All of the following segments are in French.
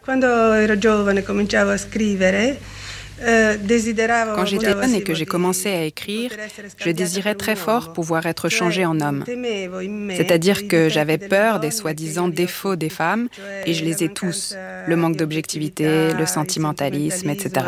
Quand j'étais jeune et que j'ai commencé à écrire, je désirais très fort pouvoir être changée en homme. C'est-à-dire que j'avais peur des soi-disant défauts des femmes, et je les ai tous, le manque d'objectivité, le sentimentalisme, etc.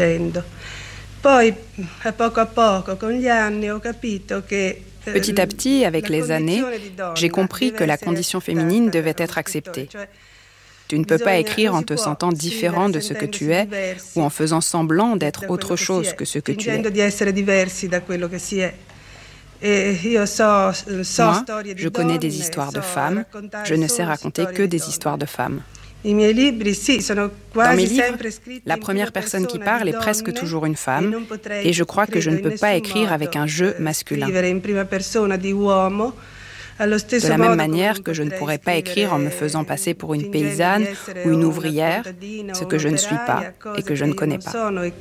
Petit à petit, avec les années, j'ai compris que la condition féminine devait être acceptée. Tu ne peux pas écrire en te sentant différent de ce que tu es ou en faisant semblant d'être autre chose que ce que tu es. Moi, je connais des histoires de femmes, je ne sais raconter que des histoires de femmes. Dans mes livres, la première personne qui parle est presque toujours une femme, et je crois que je ne peux pas écrire avec un je masculin. De la même manière que je ne pourrais pas écrire en me faisant passer pour une paysanne ou une ouvrière, ce que je ne suis pas et que je ne connais pas.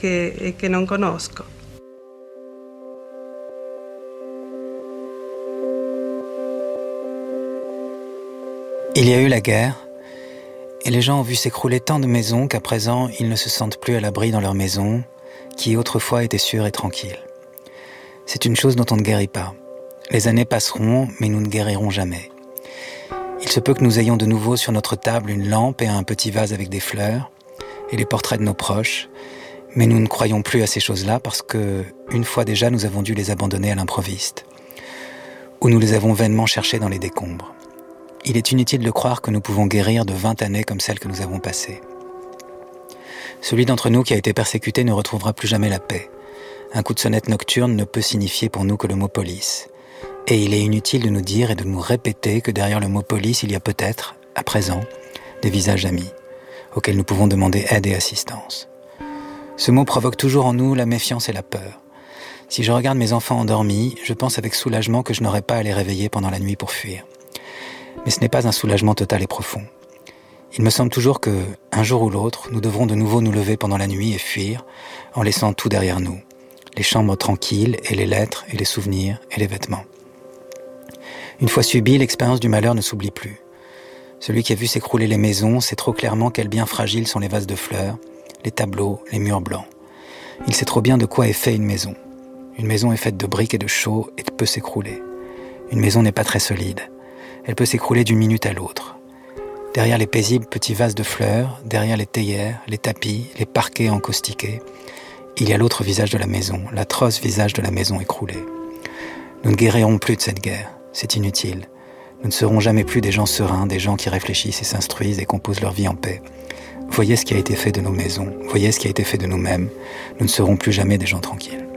Il y a eu la guerre, et les gens ont vu s'écrouler tant de maisons qu'à présent, ils ne se sentent plus à l'abri dans leurs maisons, qui autrefois étaient sûres et tranquilles. C'est une chose dont on ne guérit pas. Les années passeront, mais nous ne guérirons jamais. Il se peut que nous ayons de nouveau sur notre table une lampe et un petit vase avec des fleurs, et les portraits de nos proches, mais nous ne croyons plus à ces choses-là parce que, une fois déjà, nous avons dû les abandonner à l'improviste, ou nous les avons vainement cherchés dans les décombres. Il est inutile de croire que nous pouvons guérir de 20 années comme celles que nous avons passées. Celui d'entre nous qui a été persécuté ne retrouvera plus jamais la paix. Un coup de sonnette nocturne ne peut signifier pour nous que le mot police. Et il est inutile de nous dire et de nous répéter que derrière le mot police, il y a peut-être, à présent, des visages amis, auxquels nous pouvons demander aide et assistance. Ce mot provoque toujours en nous la méfiance et la peur. Si je regarde mes enfants endormis, je pense avec soulagement que je n'aurai pas à les réveiller pendant la nuit pour fuir. Mais ce n'est pas un soulagement total et profond. Il me semble toujours que, un jour ou l'autre, nous devrons de nouveau nous lever pendant la nuit et fuir, en laissant tout derrière nous. Les chambres tranquilles, et les lettres, et les souvenirs, et les vêtements. Une fois subie, l'expérience du malheur ne s'oublie plus. Celui qui a vu s'écrouler les maisons sait trop clairement quels bien fragiles sont les vases de fleurs, les tableaux, les murs blancs. Il sait trop bien de quoi est fait une maison. Une maison est faite de briques et de chaux et peut s'écrouler. Une maison n'est pas très solide. Elle peut s'écrouler d'une minute à l'autre. Derrière les paisibles petits vases de fleurs, derrière les théières, les tapis, les parquets encaustiqués, il y a l'autre visage de la maison, l'atroce visage de la maison écroulée. Nous ne guérirons plus de cette guerre, c'est inutile. Nous ne serons jamais plus des gens sereins, des gens qui réfléchissent et s'instruisent et composent leur vie en paix. Voyez ce qui a été fait de nos maisons, voyez ce qui a été fait de nous-mêmes. Nous ne serons plus jamais des gens tranquilles.